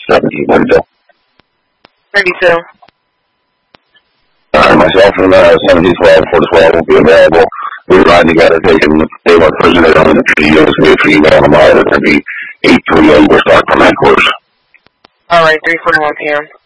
1742. 32. Myself and 1712, 412 will be available. We ride together, taking day one prisoner on the PDOs, for email on the mile. It's going to be 838 West Rock from headquarters. Alright, 3:41 p.m.